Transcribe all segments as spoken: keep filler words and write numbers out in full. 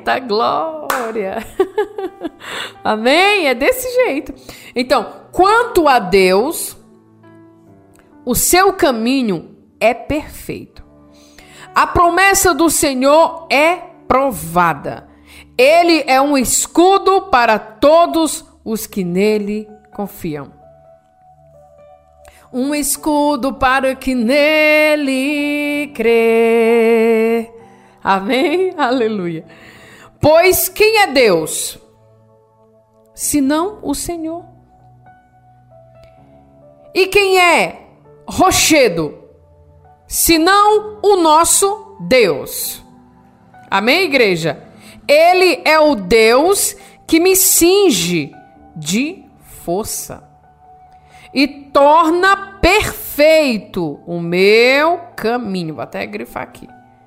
Eita glória! Amém? É desse jeito. Então, quanto a Deus, o seu caminho é perfeito. A promessa do Senhor é provada. Ele é um escudo para todos os que nele confiam. Um escudo para que nele crê. Amém? Aleluia. Pois quem é Deus? Senão o Senhor. E quem é rochedo? Senão o nosso Deus. Amém, igreja? Ele é o Deus que me cinge de força e torna perfeito o meu caminho. Vou até grifar aqui.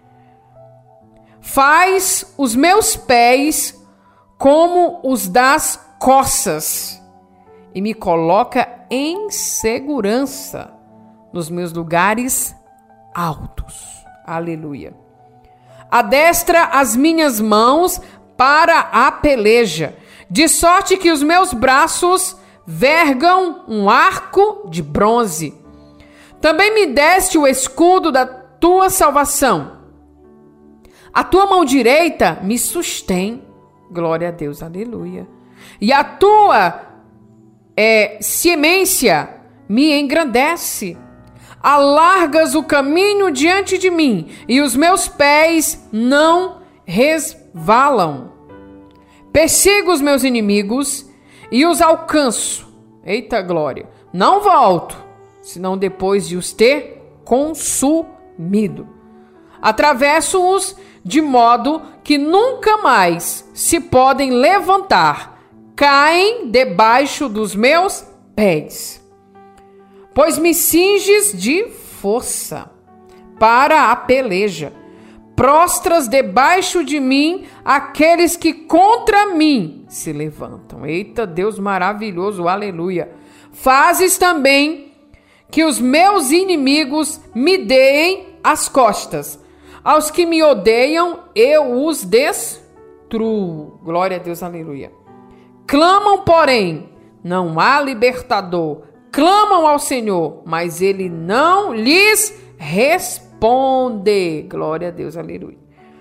Faz os meus pés como os das corças e me coloca em segurança nos meus lugares altos. Aleluia. Adestra as minhas mãos para a peleja, de sorte que os meus braços vergam um arco de bronze. Também me deste o escudo da tua salvação. A tua mão direita me sustém. Glória a Deus, aleluia. E a tua é, ciência me engrandece. Alargas o caminho diante de mim, e os meus pés não resvalam. Persigo os meus inimigos e os alcanço. Eita glória! Não volto, senão depois de os ter consumido. Atravesso-os de modo que nunca mais se podem levantar. Caem debaixo dos meus pés. Pois me cinges de força para a peleja. Prostras debaixo de mim aqueles que contra mim se levantam. Eita, Deus maravilhoso, aleluia. Fazes também que os meus inimigos me deem as costas. Aos que me odeiam, eu os destruo. Glória a Deus, aleluia. Clamam, porém, não há libertador. Clamam ao Senhor, mas ele não lhes responde. Glória a Deus, aleluia.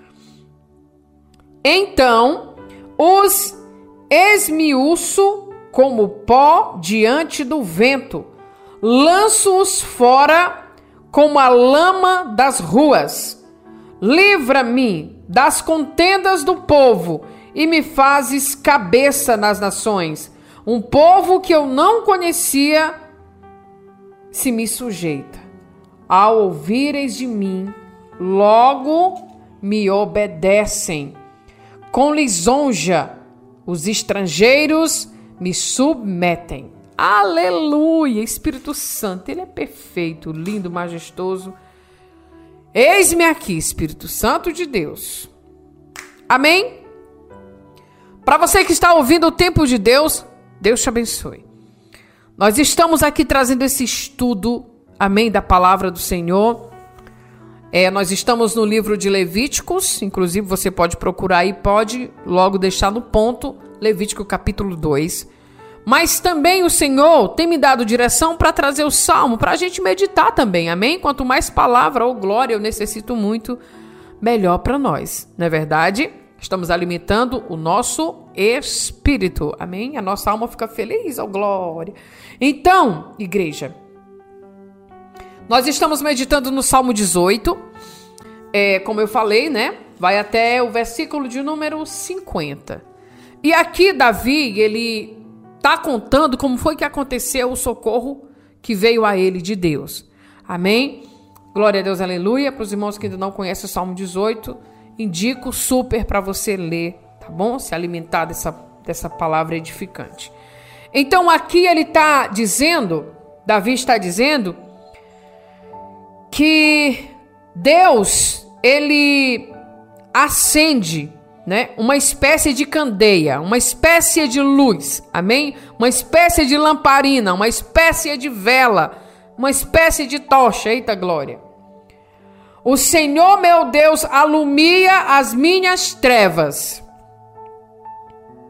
Então, os esmiuço como pó diante do vento. Lanço-os fora como a lama das ruas. Livra-me das contendas do povo e me fazes cabeça nas nações. Um povo que eu não conhecia se me sujeita. Ao ouvireis de mim, logo me obedecem. Com lisonja, os estrangeiros me submetem. Aleluia! Espírito Santo, ele é perfeito, lindo, majestoso. Eis-me aqui, Espírito Santo de Deus. Amém? Para você que está ouvindo o tempo de Deus, Deus te abençoe. Nós estamos aqui trazendo esse estudo, amém, da palavra do Senhor. É, nós estamos no livro de Levíticos, inclusive você pode procurar e pode logo deixar no ponto, Levítico capítulo dois. Mas também o Senhor tem me dado direção para trazer o Salmo, para a gente meditar também, amém? Quanto mais palavra ou glória eu necessito muito, melhor para nós, não é verdade? Estamos alimentando o nosso espírito, amém? A nossa alma fica feliz, ó glória. Então, igreja, nós estamos meditando no Salmo dezoito, é, como eu falei, né? Vai até o versículo de número cinquenta. E aqui Davi, ele está contando como foi que aconteceu o socorro que veio a ele de Deus. Amém? Glória a Deus, aleluia. Para os irmãos que ainda não conhecem o Salmo dezoito, indico super para você ler, tá bom? Se alimentar dessa, dessa palavra edificante. Então aqui ele está dizendo, Davi está dizendo, que Deus, ele acende, né, uma espécie de candeia, uma espécie de luz, amém? Uma espécie de lamparina, uma espécie de vela, uma espécie de tocha, eita glória. O Senhor meu Deus alumia as minhas trevas.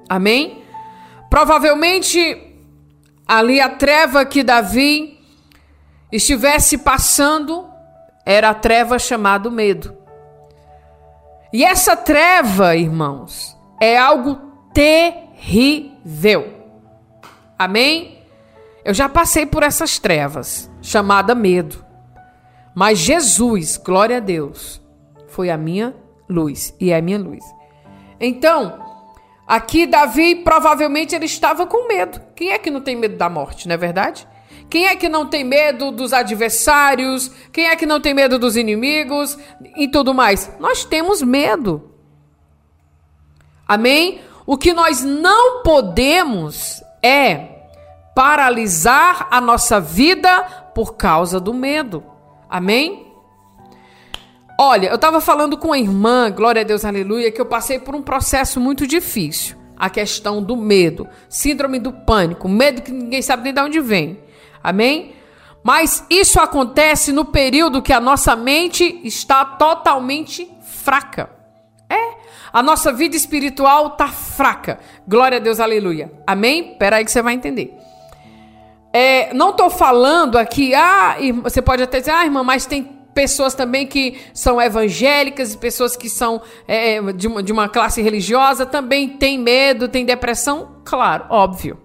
Amém? Provavelmente ali a treva que Davi estivesse passando era a treva chamada medo. E essa treva, irmãos, é algo terrível. Amém? Eu já passei por essas trevas, chamada medo. Mas Jesus, glória a Deus, foi a minha luz e é a minha luz. Então, aqui Davi provavelmente ele estava com medo. Quem é que não tem medo da morte, não é verdade? Quem é que não tem medo dos adversários? Quem é que não tem medo dos inimigos e tudo mais? Nós temos medo. Amém? O que nós não podemos é paralisar a nossa vida por causa do medo. Amém? Olha, eu estava falando com a irmã, glória a Deus, aleluia, que eu passei por um processo muito difícil. A questão do medo, síndrome do pânico, medo que ninguém sabe nem de onde vem. Amém? Mas isso acontece no período que a nossa mente está totalmente fraca. É, a nossa vida espiritual está fraca. Glória a Deus, aleluia. Amém? Espera aí que você vai entender. É, não estou falando aqui, ah, você pode até dizer, ah, irmã, mas tem pessoas também que são evangélicas e pessoas que são é, de, uma, de uma classe religiosa também tem medo, tem depressão. Claro, óbvio.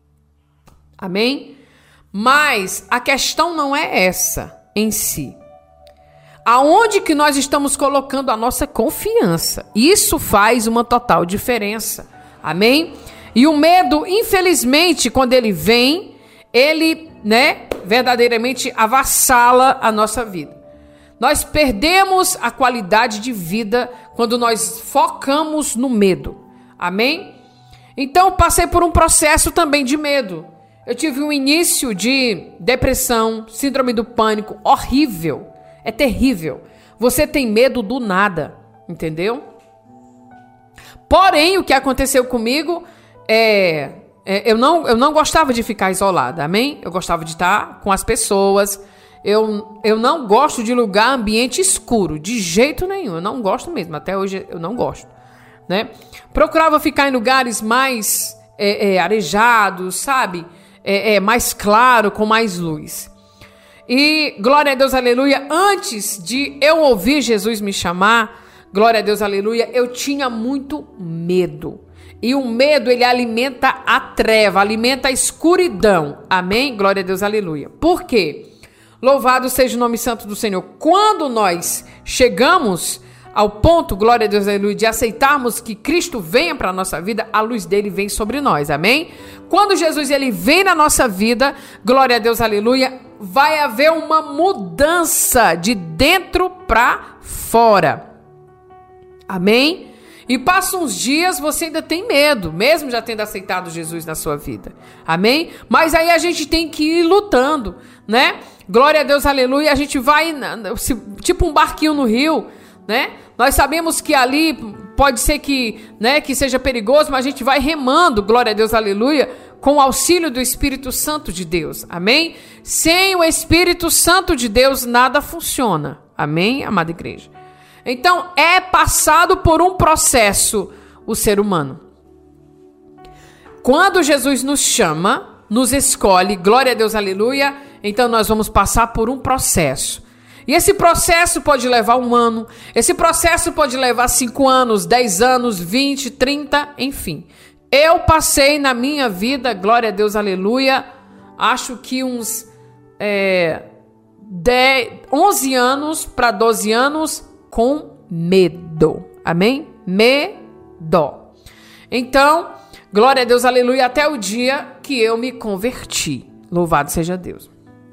Amém? Mas a questão não é essa em si. Aonde que nós estamos colocando a nossa confiança? Isso faz uma total diferença. Amém? E o medo, infelizmente, quando ele vem, ele, né, verdadeiramente avassala a nossa vida. Nós perdemos a qualidade de vida quando nós focamos no medo. Amém? Então, passei por um processo também de medo. Eu tive um início de depressão, síndrome do pânico, horrível. É terrível. Você tem medo do nada, entendeu? Porém, o que aconteceu comigo é... é eu, não, eu não gostava de ficar isolada, amém? Eu gostava de estar com as pessoas. Eu, eu não gosto de lugar, ambiente escuro, de jeito nenhum. Eu não gosto mesmo, até hoje eu não gosto, né? Procurava ficar em lugares mais é, é, arejados, sabe? É, é, mais claro, com mais luz. E, glória a Deus, aleluia, antes de eu ouvir Jesus me chamar, glória a Deus, aleluia, eu tinha muito medo. E o medo, ele alimenta a treva, alimenta a escuridão. Amém? Glória a Deus, aleluia. Por quê? Louvado seja o nome santo do Senhor. Quando nós chegamos ao ponto, glória a Deus, aleluia, de aceitarmos que Cristo venha para a nossa vida, a luz dele vem sobre nós, amém? Quando Jesus ele vem na nossa vida, glória a Deus, aleluia, vai haver uma mudança de dentro para fora, amém? E passa uns dias, você ainda tem medo, mesmo já tendo aceitado Jesus na sua vida, amém? Mas aí a gente tem que ir lutando, né? Glória a Deus, aleluia, a gente vai, tipo um barquinho no rio, né? Nós sabemos que ali pode ser que, né, que seja perigoso, mas a gente vai remando, glória a Deus, aleluia, com o auxílio do Espírito Santo de Deus, amém? Sem o Espírito Santo de Deus, nada funciona, amém, amada igreja? Então, é passado por um processo o ser humano. Quando Jesus nos chama, nos escolhe, glória a Deus, aleluia, então nós vamos passar por um processo. E esse processo pode levar um ano, esse processo pode levar cinco anos, dez anos, vinte, trinta, enfim. Eu passei na minha vida, glória a Deus, aleluia, acho que uns é, dez, onze anos para doze anos com medo, amém? Medo. Então, glória a Deus, aleluia, até o dia que eu me converti, louvado seja Deus.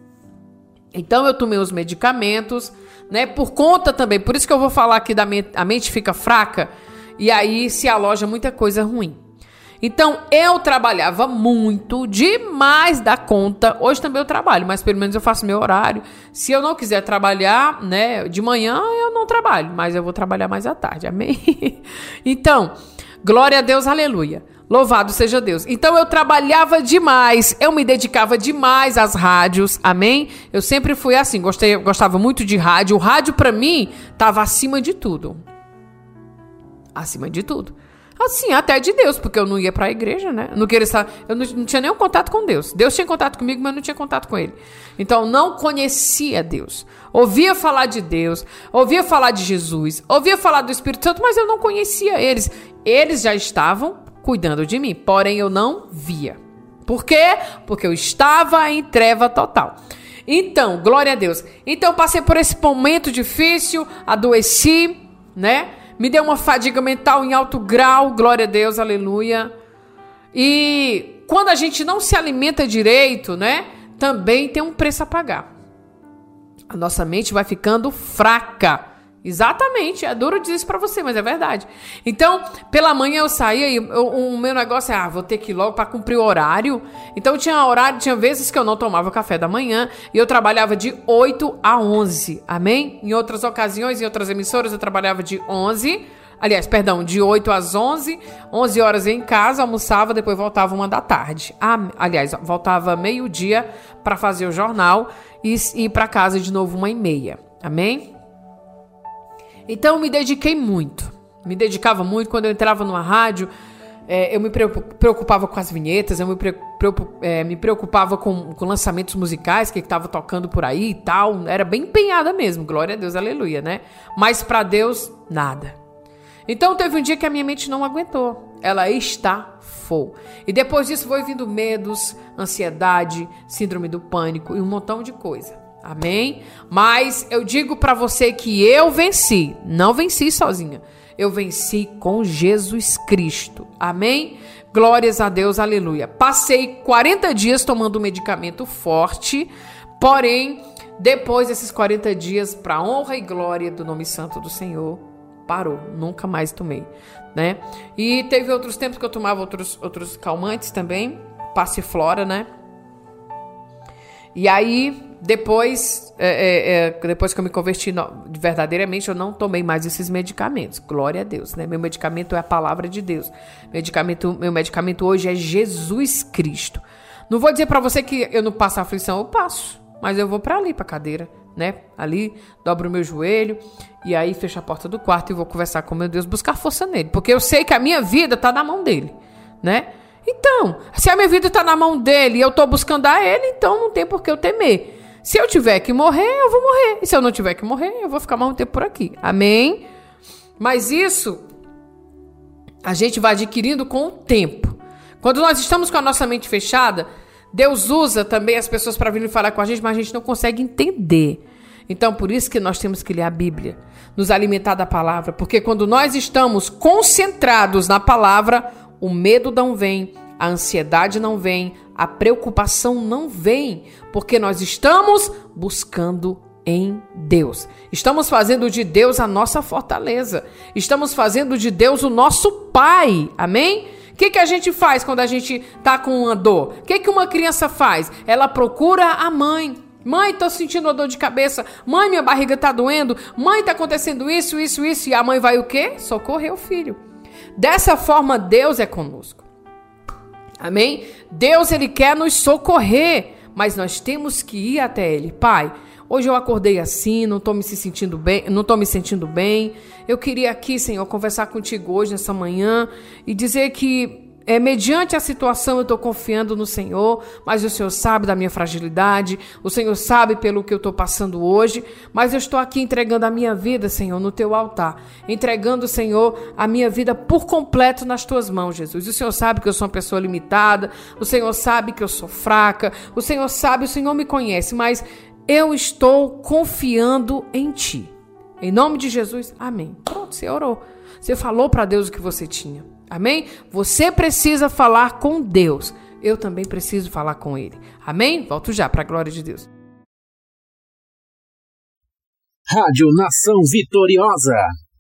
Então eu tomei os medicamentos, né, por conta também, por isso que eu vou falar que da mente, a mente fica fraca e aí se aloja muita coisa ruim. Então eu trabalhava muito, demais da conta, hoje também eu trabalho, mas pelo menos eu faço meu horário. Se eu não quiser trabalhar, né, de manhã eu não trabalho, mas eu vou trabalhar mais à tarde, amém? Então, glória a Deus, aleluia. Louvado seja Deus. Então eu trabalhava demais, eu me dedicava demais às rádios, amém? Eu sempre fui assim, gostei, gostava muito de rádio. O rádio para mim estava acima de tudo. Acima de tudo. Assim, até de Deus, porque eu não ia pra igreja, né? Eu não queria estar, eu não, não tinha nenhum contato com Deus. Deus tinha contato comigo, mas eu não tinha contato com ele. Então, não conhecia Deus. Ouvia falar de Deus, ouvia falar de Jesus, ouvia falar do Espírito Santo, mas eu não conhecia eles. Eles já estavam cuidando de mim, porém eu não via. Por quê? Porque eu estava em treva total. Então, glória a Deus. Então, passei por esse momento difícil, adoeci, né? Me deu uma fadiga mental em alto grau, glória a Deus, aleluia. E quando a gente não se alimenta direito, né? Também tem um preço a pagar. A nossa mente vai ficando fraca. Exatamente, é duro dizer isso pra você, mas é verdade. Então, pela manhã eu saía e eu, o meu negócio é, ah, vou ter que ir logo pra cumprir o horário. Então tinha horário, tinha vezes que eu não tomava café da manhã e eu trabalhava de oito a onze, amém? Em outras ocasiões, em outras emissoras, eu trabalhava de onze, aliás, perdão, de oito às onze, onze horas em casa, almoçava, depois voltava uma da tarde. Ah, aliás, voltava meio-dia pra fazer o jornal e ir pra casa de novo uma e meia, amém? Então, eu me dediquei muito. Me dedicava muito. Quando eu entrava numa rádio, é, eu me preocupava com as vinhetas, eu me, preocup, é, me preocupava com, com lançamentos musicais que estava tocando por aí e tal. Era bem empenhada mesmo. Glória a Deus, aleluia, né? Mas para Deus, nada. Então, teve um dia que a minha mente não aguentou. Ela estafou. E depois disso, foi vindo medos, ansiedade, síndrome do pânico e um montão de coisa. Amém? Mas eu digo pra você que eu venci. Não venci sozinha. Eu venci com Jesus Cristo. Amém? Glórias a Deus, aleluia. Passei quarenta dias tomando um medicamento forte. Porém, depois desses quarenta dias, pra honra e glória do nome santo do Senhor, parou. Nunca mais tomei, né? E teve outros tempos que eu tomava outros, outros calmantes também. Passiflora, né? E aí... Depois, é, é, depois que eu me converti no, verdadeiramente, eu não tomei mais esses medicamentos. Glória a Deus, né? Meu medicamento é a palavra de Deus. Medicamento, meu medicamento hoje é Jesus Cristo. Não vou dizer pra você que eu não passo aflição, eu passo. Mas eu vou pra ali, pra cadeira, né? Ali, dobro o meu joelho e aí fecho a porta do quarto e vou conversar com meu Deus, buscar força nele. Porque eu sei que a minha vida tá na mão dele, né? Então, se a minha vida tá na mão dele e eu tô buscando a ele, então não tem por que eu temer. Se eu tiver que morrer, eu vou morrer. E se eu não tiver que morrer, eu vou ficar mais um tempo por aqui. Amém? Mas isso a gente vai adquirindo com o tempo. Quando nós estamos com a nossa mente fechada, Deus usa também as pessoas para virem falar com a gente, mas a gente não consegue entender. Então, por isso que nós temos que ler a Bíblia, nos alimentar da palavra. Porque quando nós estamos concentrados na palavra, o medo não vem, a ansiedade não vem, a preocupação não vem, porque nós estamos buscando em Deus. Estamos fazendo de Deus a nossa fortaleza. Estamos fazendo de Deus o nosso Pai. Amém? O que, que a gente faz quando a gente tá com uma dor? O que, que uma criança faz? Ela procura a mãe. Mãe, tô sentindo uma dor de cabeça. Mãe, minha barriga tá doendo. Mãe, tá acontecendo isso, isso, isso. E a mãe vai o quê? Socorrer o filho. Dessa forma, Deus é conosco. Amém? Deus, ele quer nos socorrer, mas nós temos que ir até ele. Pai, hoje eu acordei assim, não tô me sentindo bem, não tô me sentindo bem. Eu queria aqui, Senhor, conversar contigo hoje, nessa manhã, e dizer que É, mediante a situação eu estou confiando no Senhor, mas o Senhor sabe da minha fragilidade, o Senhor sabe pelo que eu estou passando hoje, mas eu estou aqui entregando a minha vida, Senhor, no teu altar, entregando, Senhor, a minha vida por completo nas tuas mãos, Jesus. O Senhor sabe que eu sou uma pessoa limitada, o Senhor sabe que eu sou fraca, o Senhor sabe, o Senhor me conhece, mas eu estou confiando em ti. Em nome de Jesus, amém. Pronto, você orou. Você falou para Deus o que você tinha. Amém? Você precisa falar com Deus. Eu também preciso falar com Ele. Amém? Volto já para a glória de Deus. Rádio Nação Vitoriosa.